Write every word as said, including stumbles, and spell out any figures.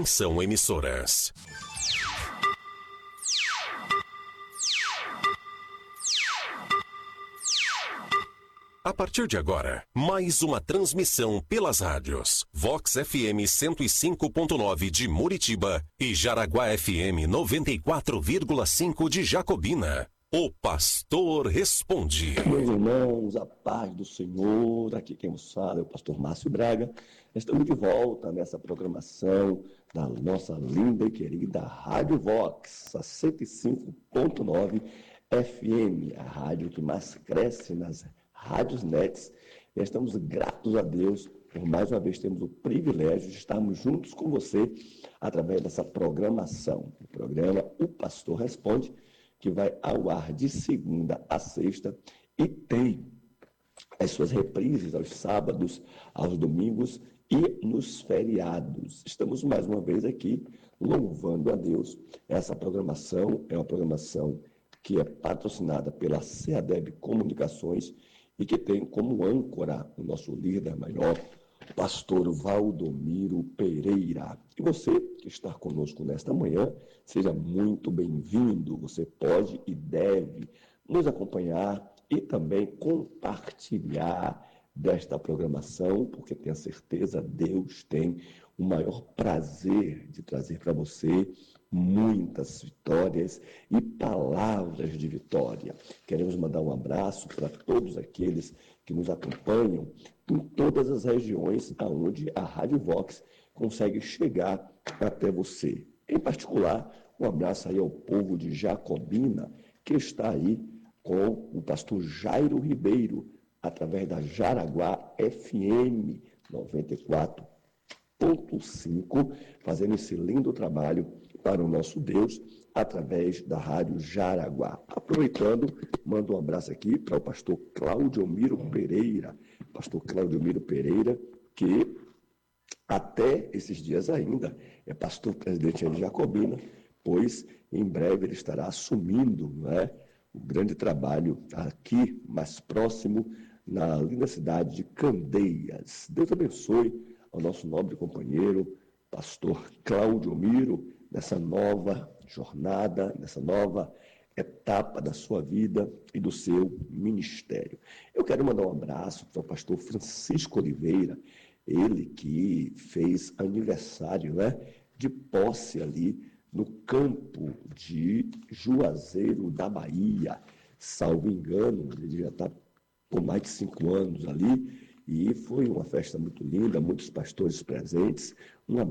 Atenção, emissoras. A partir de agora, mais uma transmissão pelas rádios Vox F M cento e cinco ponto nove de Muritiba e Jaraguá F M noventa e quatro vírgula cinco de Jacobina. O Pastor Responde. Meus irmãos, a paz do Senhor, aqui quem vos fala é o pastor Márcio Braga. Estamos de volta nessa programação da nossa linda e querida Rádio Vox, a cento e cinco ponto nove F M, a rádio que mais cresce nas rádios nets. E estamos gratos a Deus por mais uma vez termos o privilégio de estarmos juntos com você através dessa programação. O programa O Pastor Responde, que vai ao ar de segunda a sexta e tem as suas reprises aos sábados, aos domingos e nos feriados. Estamos mais uma vez aqui louvando a Deus. Essa programação é uma programação que é patrocinada pela CEADEB Comunicações e que tem como âncora o nosso líder maior, o pastor Valdomiro Pereira. E você que está conosco nesta manhã, seja muito bem-vindo. Você pode e deve nos acompanhar e também compartilhar desta programação, porque tenha certeza, Deus tem o maior prazer de trazer para você muitas vitórias e palavras de vitória. Queremos mandar um abraço para todos aqueles que nos acompanham em todas as regiões aonde a Rádio Vox consegue chegar até você. Em particular, um abraço aí ao povo de Jacobina, que está aí com o pastor Jairo Ribeiro, através da Jaraguá F M noventa e quatro ponto cinco, fazendo esse lindo trabalho para o nosso Deus, através da Rádio Jaraguá. Aproveitando, mando um abraço aqui para o pastor Cláudio Miro Pereira, pastor Cláudio Miro Pereira, que até esses dias ainda é pastor presidente de Jacobina, pois em breve ele estará assumindo, não é, o grande trabalho aqui mais próximo, na linda cidade de Candeias. Deus abençoe ao nosso nobre companheiro, pastor Cláudio Miro, nessa nova jornada, nessa nova etapa da sua vida e do seu ministério. Eu quero mandar um abraço para o pastor Francisco Oliveira, ele que fez aniversário, né, de posse ali no campo de Juazeiro da Bahia. Salvo engano, ele já está por mais de cinco anos ali, e foi uma festa muito linda, muitos pastores presentes. Um